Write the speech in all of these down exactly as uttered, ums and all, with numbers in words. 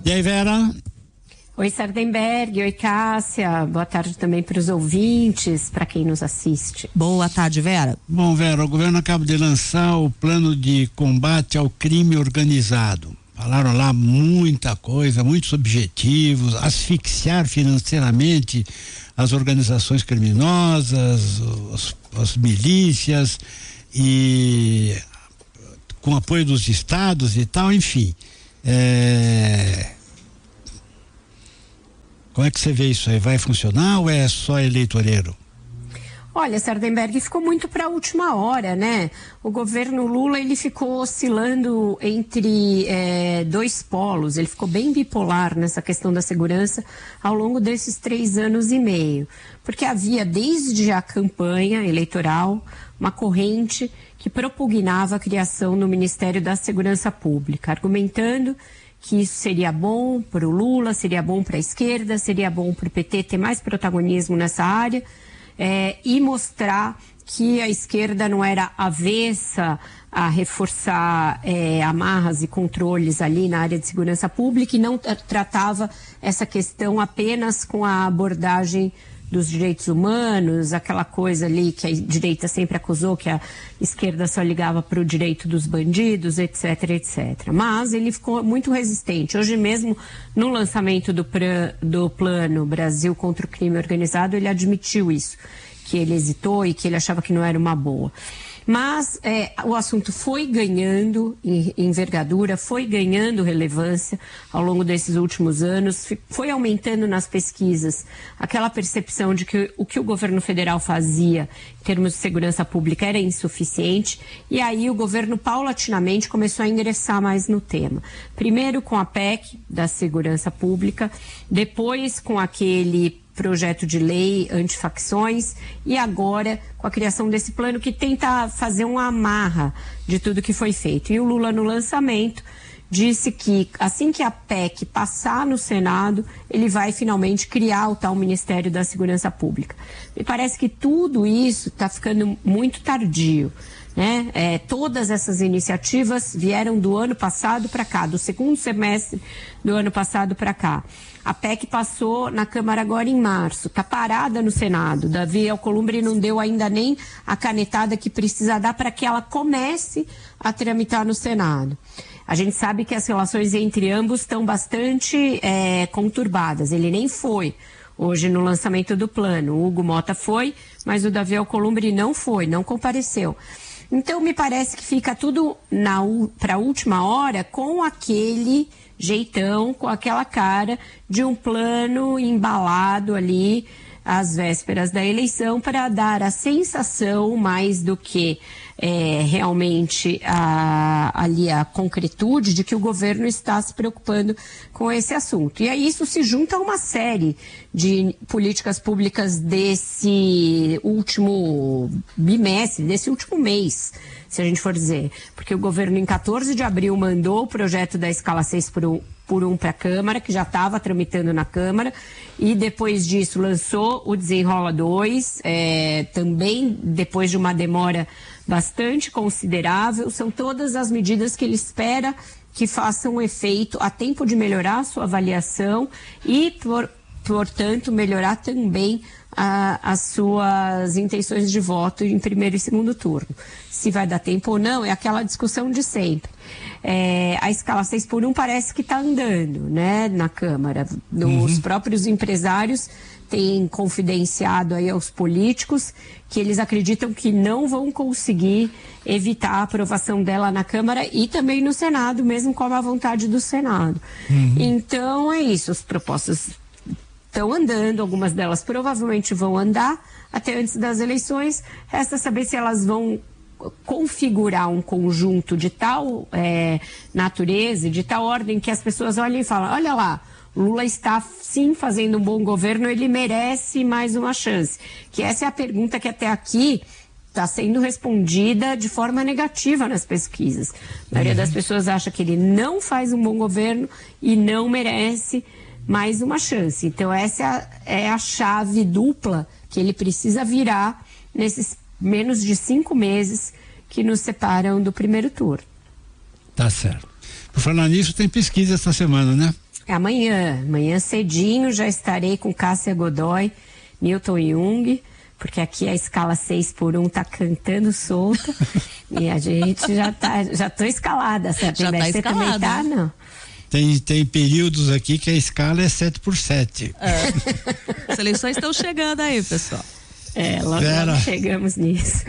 E aí, Vera? Oi, Sardenberg, oi, Cássia, boa tarde também para os ouvintes, para quem nos assiste. Boa tarde, Vera. Bom, Vera, o governo acaba de lançar o plano de combate ao crime organizado. Falaram lá muita coisa, muitos objetivos, asfixiar financeiramente as organizações criminosas, os, as milícias e com apoio dos estados e tal, enfim. É... Como é que você vê isso aí? Vai funcionar ou é só eleitoreiro? Olha, Sardenberg, ficou muito para a última hora, né? O governo Lula, ele ficou oscilando entre é, dois polos, ele ficou bem bipolar nessa questão da segurança ao longo desses três anos e meio, porque havia desde a campanha eleitoral uma corrente que propugnava a criação do Ministério da Segurança Pública, argumentando que isso seria bom para o Lula, seria bom para a esquerda, seria bom para o P T ter mais protagonismo nessa área, é, e mostrar que a esquerda não era avessa a reforçar é, amarras e controles ali na área de segurança pública e não tratava essa questão apenas com a abordagem dos direitos humanos, aquela coisa ali que a direita sempre acusou, que a esquerda só ligava para o direito dos bandidos, etc, etcétera. Mas ele ficou muito resistente. Hoje mesmo, no lançamento do, pra, do plano Brasil contra o crime organizado, ele admitiu isso, que ele hesitou e que ele achava que não era uma boa. Mas é, o assunto foi ganhando envergadura, foi ganhando relevância ao longo desses últimos anos, foi aumentando nas pesquisas aquela percepção de que o que o governo federal fazia em termos de segurança pública era insuficiente, e aí o governo paulatinamente começou a ingressar mais no tema. Primeiro com a P E C da segurança pública, depois com aquele projeto de lei antifacções e agora com a criação desse plano que tenta fazer uma amarra de tudo que foi feito. E o Lula, no lançamento, disse que assim que a P E C passar no Senado, ele vai finalmente criar o tal Ministério da Segurança Pública. Me parece que tudo isso está ficando muito tardio, né? É, todas essas iniciativas vieram do ano passado para cá, do segundo semestre do ano passado para cá. A P E C passou na Câmara agora em março, está parada no Senado. Davi Alcolumbre não deu ainda nem a canetada que precisa dar para que ela comece a tramitar no Senado. A gente sabe que as relações entre ambos estão bastante é, conturbadas. Ele nem foi hoje no lançamento do plano. O Hugo Mota foi, mas o Davi Alcolumbre não foi, não compareceu. Então, me parece que fica tudo para a última hora com aquele jeitão, com aquela cara de um plano embalado ali às vésperas da eleição para dar a sensação, mais do que é, realmente a, ali a concretude, de que o governo está se preocupando com esse assunto. E aí isso se junta a uma série de políticas públicas desse último bimestre, desse último mês, se a gente for dizer. Porque o governo, em quatorze de abril, mandou o projeto da escala seis por um por um para a Câmara, que já estava tramitando na Câmara, e depois disso lançou o Desenrola dois, é, também depois de uma demora bastante considerável. São todas as medidas que ele espera que façam um efeito a tempo de melhorar a sua avaliação e, por, portanto, melhorar também a, as suas intenções de voto em primeiro e segundo turno. Se vai dar tempo ou não, é aquela discussão de sempre. É, a escala seis por um parece que está andando, né, na Câmara. Os uhum. próprios empresários têm confidenciado aí aos políticos que eles acreditam que não vão conseguir evitar a aprovação dela na Câmara e também no Senado, mesmo com a vontade do Senado. Uhum. Então é isso, as propostas estão andando, algumas delas provavelmente vão andar até antes das eleições. Resta saber se elas vão configurar um conjunto de tal é, natureza, de tal ordem, que as pessoas olhem e falam: olha lá, Lula está sim fazendo um bom governo, ele merece mais uma chance. Que essa é a pergunta que até aqui está sendo respondida de forma negativa nas pesquisas. A maioria das pessoas acha que ele não faz um bom governo e não merece mais uma chance. Então essa é a, é a chave dupla que ele precisa virar nesses menos de cinco meses que nos separam do primeiro turno. Tá certo. Por falar nisso, tem pesquisa essa semana, né? Amanhã, amanhã cedinho já estarei com Cássia Godoy, Newton Jung, porque aqui a escala seis por um tá cantando solta e a gente já tá, já tô escalada, certo? Já tá Você escalada. também tá, não? Tem, tem períodos aqui que a escala é sete por sete. É. As eleições estão chegando aí, pessoal. É, logo, Vera. logo chegamos nisso.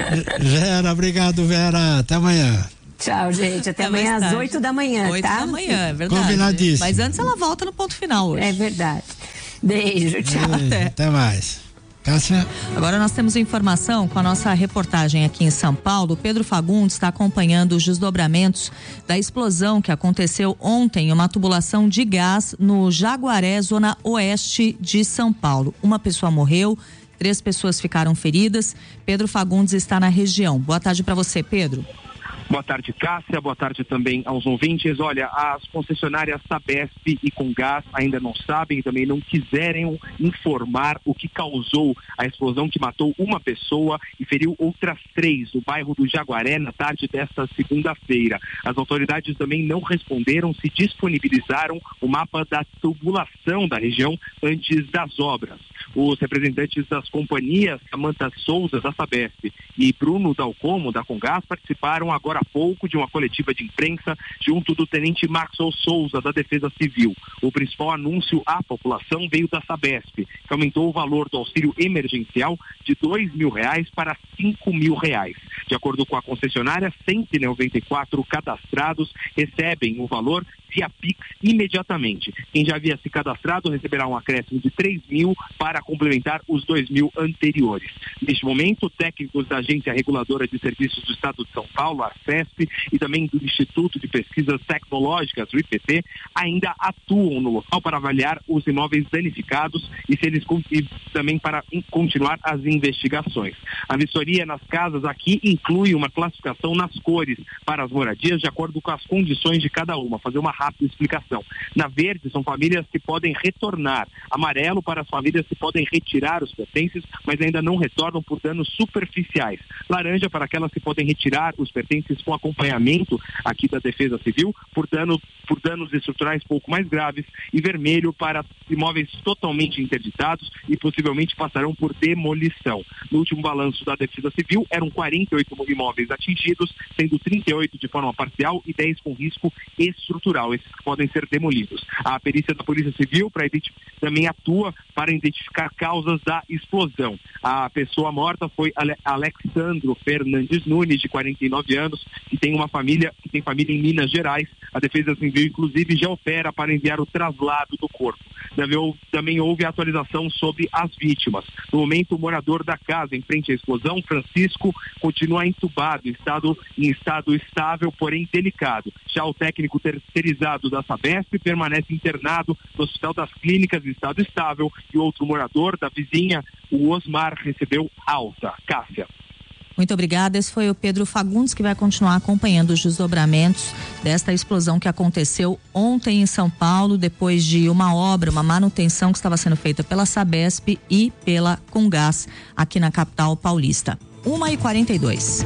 Vera, obrigado, Vera. Até amanhã. Tchau, gente. Até, Até amanhã mais às tarde. oito da manhã, Oito tá? da manhã, é verdade. Combinadíssimo. Mas antes ela volta no ponto final hoje. É verdade. Beijo, tchau. Até. Até mais. Cássia? Agora nós temos informação com a nossa reportagem aqui em São Paulo. Pedro Fagundes está acompanhando os desdobramentos da explosão que aconteceu ontem em uma tubulação de gás no Jaguaré, zona oeste de São Paulo. Uma pessoa morreu, três pessoas ficaram feridas. Pedro Fagundes está na região. Boa tarde para você, Pedro. Boa tarde, Cássia. Boa tarde também aos ouvintes. Olha, as concessionárias Sabesp e Comgás ainda não sabem e também não quiserem informar o que causou a explosão que matou uma pessoa e feriu outras três no bairro do Jaguaré na tarde desta segunda-feira. As autoridades também não responderam se disponibilizaram o mapa da tubulação da região antes das obras. Os representantes das companhias Samantha Souza, da Sabesp, e Bruno Dalcomo, da Comgás, participaram agora há pouco de uma coletiva de imprensa junto do tenente Maxwell Souza, da Defesa Civil. O principal anúncio à população veio da Sabesp, que aumentou o valor do auxílio emergencial de dois mil reais para cinco mil reais. De acordo com a concessionária, cento e noventa e quatro cadastrados recebem o valor via Pix imediatamente. Quem já havia se cadastrado receberá um acréscimo de três mil para complementar os dois mil anteriores. Neste momento, técnicos da Agência Reguladora de Serviços do Estado de São Paulo, a Arcesp, e também do Instituto de Pesquisas Tecnológicas, o I P T, ainda atuam no local para avaliar os imóveis danificados e se eles e também para continuar as investigações. A vistoria nas casas aqui inclui uma classificação nas cores para as moradias de acordo com as condições de cada uma. Fazer uma rápida explicação. Na verde são famílias que podem retornar. Amarelo para as famílias que podem retirar os pertences, mas ainda não retornam por danos superficiais. Laranja para aquelas que podem retirar os pertences com acompanhamento aqui da Defesa Civil por, dano, por danos estruturais pouco mais graves. E vermelho para imóveis totalmente interditados e possivelmente passarão por demolição. No último balanço da Defesa Civil, eram quarenta e oito imóveis atingidos, sendo trinta e oito de forma parcial e dez com risco estrutural. Esses que podem ser demolidos. A perícia da Polícia Civil para também atua para identificar causas da explosão. A pessoa morta foi Ale- Alexandro Fernandes Nunes, de quarenta e nove anos, que tem uma família, que tem família em Minas Gerais. A Defesa Civil, inclusive, já opera para enviar o traslado do corpo. Também houve atualização sobre as vítimas. No momento, o morador da casa em frente à explosão, Francisco, continua entubado, em estado, em estado estável, porém delicado. Já o técnico terceirizado da Sabesp permanece internado no Hospital das Clínicas em estado estável e outro morador da vizinha, o Osmar, recebeu alta. Cássia. Muito obrigada. Esse foi o Pedro Fagundes, que vai continuar acompanhando os desdobramentos desta explosão que aconteceu ontem em São Paulo, depois de uma obra, uma manutenção que estava sendo feita pela Sabesp e pela Comgás aqui na capital paulista. uma e quarenta e dois.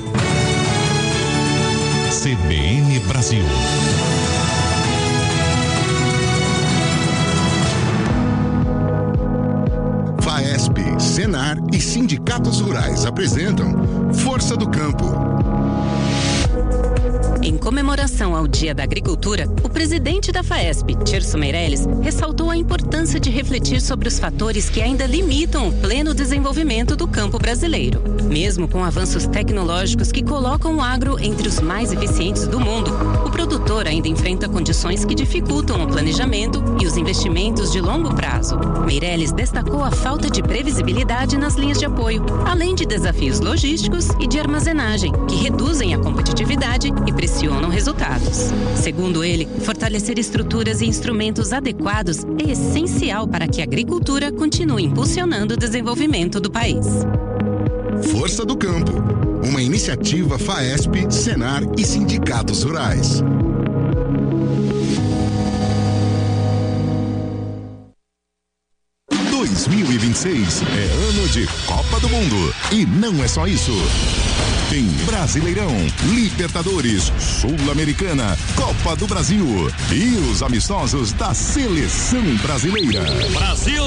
C B N Brasil. Faesp, Senar e sindicatos rurais apresentam Força do Campo. Em comemoração ao Dia da Agricultura, o presidente da Faesp, Tirso Meirelles, ressaltou a importância de refletir sobre os fatores que ainda limitam o pleno desenvolvimento do campo brasileiro. Mesmo com avanços tecnológicos que colocam o agro entre os mais eficientes do mundo, o produtor ainda enfrenta condições que dificultam o planejamento e os investimentos de longo prazo. Meirelles destacou a falta de previsibilidade nas linhas de apoio, além de desafios logísticos e de armazenagem, que reduzem a competitividade e pressionam resultados. Segundo ele, fortalecer estruturas e instrumentos adequados é essencial para que a agricultura continue impulsionando o desenvolvimento do país. Força do Campo, uma iniciativa Faesp, Senar e sindicatos rurais. dois mil e vinte e e seis é ano de Copa do Mundo. E não é só isso. Tem Brasileirão, Libertadores, Sul-Americana, Copa do Brasil e os amistosos da Seleção Brasileira. Brasil!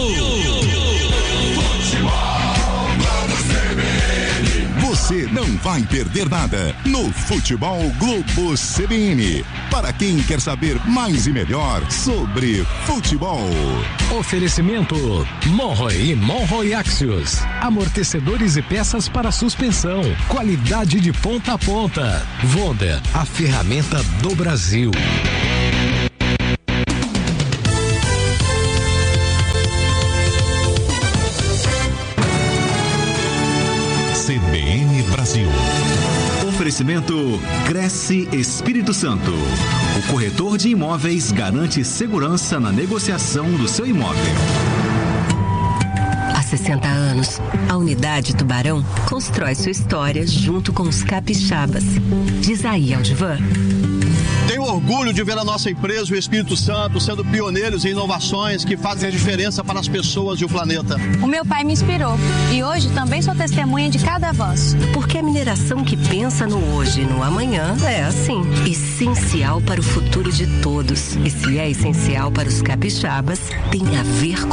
Você não vai perder nada no Futebol Globo C B N. Para quem quer saber mais e melhor sobre futebol. Oferecimento Monroe e Monroe Axios. Amortecedores e peças para suspensão. Qualidade de ponta a ponta. Vonda, a ferramenta do Brasil. C B N Brasil. Oferecimento Cresce Espírito Santo. O corretor de imóveis garante segurança na negociação do seu imóvel. Há sessenta anos, a Unidade Tubarão constrói sua história junto com os capixabas. Diz aí, Aldivan. Tenho orgulho de ver a nossa empresa, o Espírito Santo, sendo pioneiros em inovações que fazem a diferença para as pessoas e o planeta. O meu pai me inspirou e hoje também sou testemunha de cada avanço. Porque a mineração que pensa no hoje e no amanhã é assim, essencial para o futuro de todos. E se é essencial para os capixabas, tem a ver com